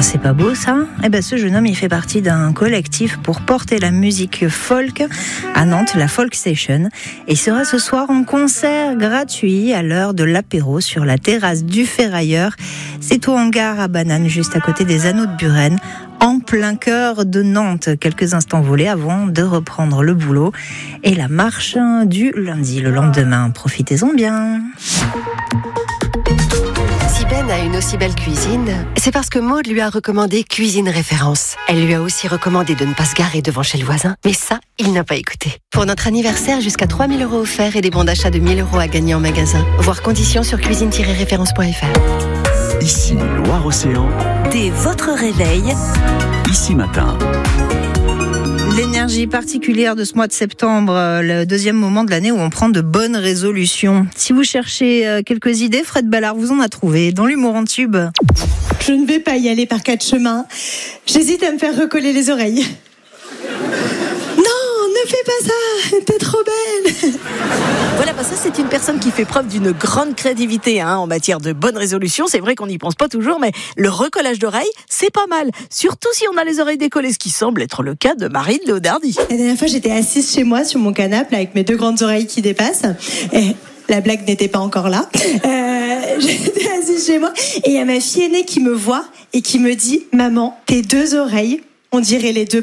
c'est pas beau ça ? Eh ben, ce jeune homme, il fait partie d'un collectif pour porter la musique folk à Nantes, la Folk Station. Et il sera ce soir en concert gratuit à l'heure de l'apéro sur la terrasse du Ferrailleur. C'est au hangar à Bananes, juste à côté des Anneaux de Buren, en plein cœur de Nantes. Quelques instants volés avant de reprendre le boulot. Et la marche du lundi, le lendemain. Profitez-en bien. Si Ben a une aussi belle cuisine, c'est parce que Maud lui a recommandé Cuisine Référence. Elle lui a aussi recommandé de ne pas se garer devant chez le voisin. Mais ça, il n'a pas écouté. Pour notre anniversaire, jusqu'à 3 000 € offerts et des bons d'achat de 1 000 € à gagner en magasin. Voir conditions sur cuisine-référence.fr. Ici, Loire-Océan. Dès votre réveil, Ici Matin. L'énergie particulière de ce mois de septembre, le deuxième moment de l'année où on prend de bonnes résolutions. Si vous cherchez quelques idées, Fred Ballard vous en a trouvé dans l'humour en tube. Je ne vais pas y aller par 4 chemins. J'hésite à me faire recoller les oreilles. Non, ne fais pas ça, t'es trop belle. voilà, ça c'est une personne qui fait preuve d'une grande créativité en matière de bonnes résolutions. C'est vrai qu'on n'y pense pas toujours, mais le recollage d'oreilles, c'est pas mal. Surtout si on a les oreilles décollées, ce qui semble être le cas de Marine Léodardi. La dernière fois, j'étais assise chez moi sur mon canapé avec mes 2 grandes oreilles qui dépassent. Et la blague n'était pas encore là. J'étais assise chez moi et il y a ma fille aînée qui me voit et qui me dit « Maman, tes 2 oreilles, on dirait les 2